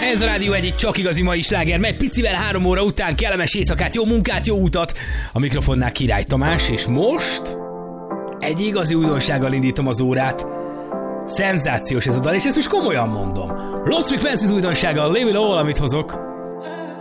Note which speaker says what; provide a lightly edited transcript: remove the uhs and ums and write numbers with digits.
Speaker 1: Ez a Rádió egyik csak igazi mai sláger, meg picivel 3 óra után kellemes éjszakát, jó munkát, jó utat. A mikrofonnál Király Tamás, és most egy igazi újdonsággal indítom az órát. Szenzációs ez a dal, és ezt most komolyan mondom. Lost Frequencies újdonsága, Leave It All, amit hozok.